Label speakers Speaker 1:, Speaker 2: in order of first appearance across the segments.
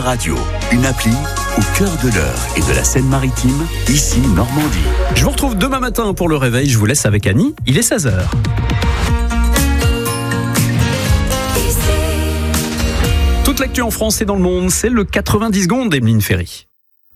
Speaker 1: Radio, une appli au cœur de l'Eure et de la Seine-Maritime, ici Normandie.
Speaker 2: Je vous retrouve demain matin pour le réveil. Je vous laisse avec Annie. Il est 16h. Toute l'actu en France et dans le monde, c'est le 90 secondes d'Emeline Ferry.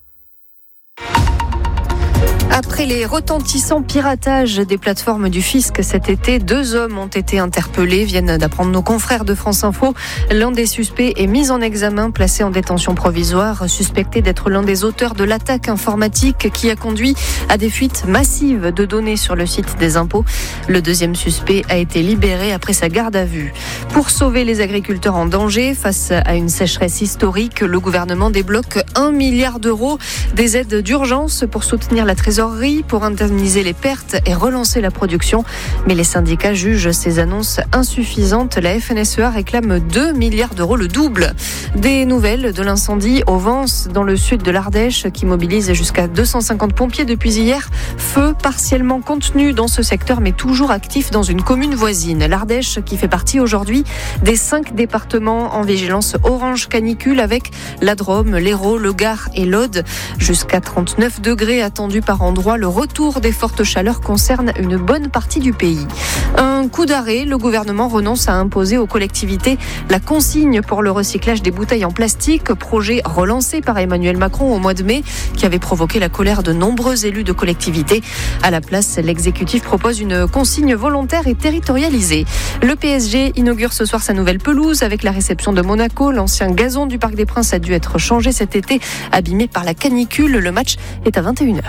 Speaker 3: Après les retentissants piratages des plateformes du fisc cet été, 2 hommes ont été interpellés, viennent d'apprendre nos confrères de France Info. L'un des suspects est mis en examen, placé en détention provisoire, suspecté d'être l'un des auteurs de l'attaque informatique qui a conduit à des fuites massives de données sur le site des impôts. Le deuxième suspect a été libéré après sa garde à vue. Pour sauver les agriculteurs en danger face à une sécheresse historique, le gouvernement débloque 1 milliard d'euros des aides d'urgence pour soutenir la trésorerie, pour indemniser les pertes et relancer la production. Mais les syndicats jugent ces annonces insuffisantes. La FNSEA réclame 2 milliards d'euros, le double. Des nouvelles de l'incendie au Vence, dans le sud de l'Ardèche, qui mobilise jusqu'à 250 pompiers depuis hier. Feu partiellement contenu dans ce secteur, mais toujours actif dans une commune voisine. L'Ardèche, qui fait partie aujourd'hui des 5 départements en vigilance orange canicule, avec la Drôme, l'Hérault, le Gard et l'Aude. Jusqu'à 39 degrés attendus par endroit. Le retour des fortes chaleurs concerne une bonne partie du pays. Un coup d'arrêt, le gouvernement renonce à imposer aux collectivités la consigne pour le recyclage des bouteilles en plastique, projet relancé par Emmanuel Macron au mois de mai, qui avait provoqué la colère de nombreux élus de collectivités. À la place, l'exécutif propose une consigne volontaire et territorialisée. Le PSG inaugure ce soir sa nouvelle pelouse avec la réception de Monaco. L'ancien gazon du Parc des Princes a dû être changé cet été, abîmé par la canicule. Le match est à 21h.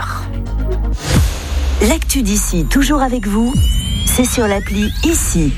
Speaker 4: L'actu d'ici, toujours avec vous, c'est sur l'appli Ici.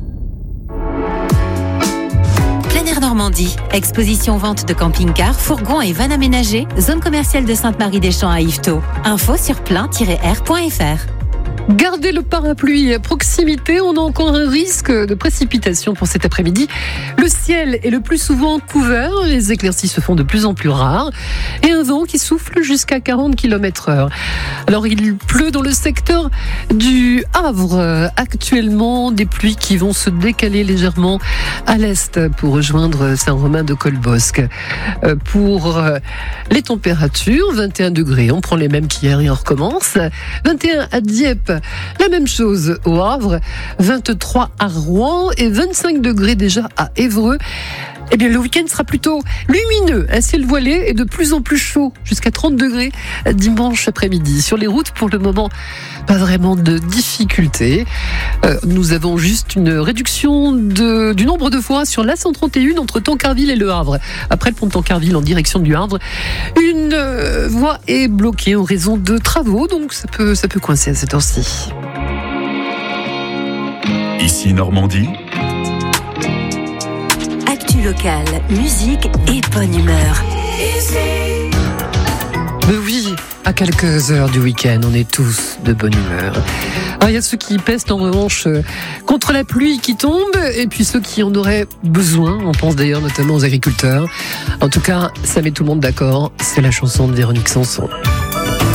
Speaker 4: Plein Air Normandie, exposition vente de camping-cars, fourgons et vannes aménagées, zone commerciale de Sainte-Marie-des-Champs à Yvetot. Info sur plein-air.fr.
Speaker 5: Gardez le parapluie à proximité, on a encore un risque de précipitation pour cet après-midi. Le ciel est le plus souvent couvert, les éclaircies se font de plus en plus rares et un vent qui souffle jusqu'à 40 km/h. Alors il pleut dans le secteur du Havre actuellement, des pluies qui vont se décaler légèrement à l'est pour rejoindre Saint-Romain-de-Colbosc. Pour les températures, 21 degrés, on prend les mêmes qu'hier et on recommence. 21 à Dieppe, la même chose au Havre, 23 à Rouen et 25 degrés déjà à Évreux. Eh bien, le week-end sera plutôt lumineux, un ciel voilé et de plus en plus chaud, jusqu'à 30 degrés dimanche après-midi. Sur les routes, pour le moment, pas vraiment de difficultés. Nous avons juste une réduction du nombre de fois sur la 131 entre Tancarville et Le Havre. Après le pont de Tancarville en direction du Havre, une voie est bloquée en raison de travaux, donc ça peut coincer à cette heure-ci.
Speaker 1: Ici Normandie.
Speaker 4: Actu locale, musique et bonne humeur.
Speaker 5: Mais oui, à quelques heures du week-end, on est tous de bonne humeur. Alors, il y a ceux qui pestent en revanche contre la pluie qui tombe, et puis ceux qui en auraient besoin. On pense d'ailleurs notamment aux agriculteurs. En tout cas, ça met tout le monde d'accord. C'est la chanson de Véronique Sanson.